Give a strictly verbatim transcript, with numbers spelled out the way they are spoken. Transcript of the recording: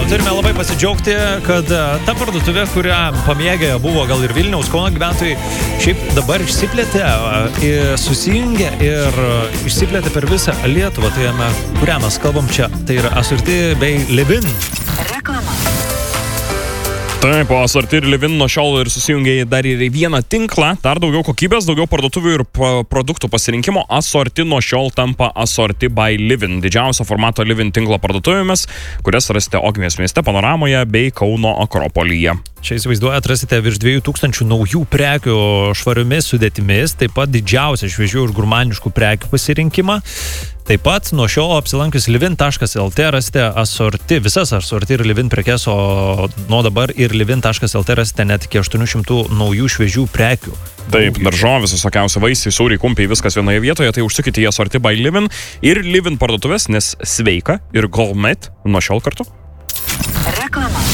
turime labai pasidžiaugti, kad ta parduotuvė, kurią pamėgę buvo gal ir Vilniaus, Kauno gyventojai, šiaip dabar išsiplėtė, susijungė ir išsiplėtė per visą Lietuvą. Tai, kurią mes kalbam čia, tai yra Asorti bei Livin. Reklama. Taip, o Asorti ir Livin nuo šiol ir susijungė dar ir į vieną tinklą. Dar daugiau kokybės, daugiau parduotuvių ir produktų pasirinkimo. Asorti nuo šiol tampa Asorti by Livin. Didžiausio formato Livin tinklo parduotuvėmis, kurias rasite Ogmės mieste, Panoramoje bei Kauno Akropolyje. Čia įsivaizduoja, atrasite virš dviejų tūkstančių naujų prekių švariomis sudėtimis, taip pat didžiausią šviežių ir gurmaniškų prekių pasirinkimą. Taip pat nuo šio apsilankius livin taškas lt rasite Asorti, visas Asorti ir Livin prekes, o nuo dabar ir livin taškas lt rasite net iki aštuonių šimtų naujų šviežių prekių. Taip, daržovės, visokiausi vaisiai, sūriai, kumpiai, viskas vienoje vietoje, tai užsukite į Asorti by Livin ir Livin parduotuvės, nes sveika ir gourmet nuo šiol kartu. Reklama.